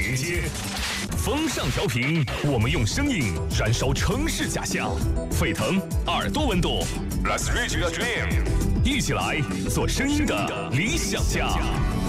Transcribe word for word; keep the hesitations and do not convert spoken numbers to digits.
连接。风尚调频，我们用声音燃烧城市假象，沸腾耳朵温度。Let's reach your dream， 一起来做声音的理想家。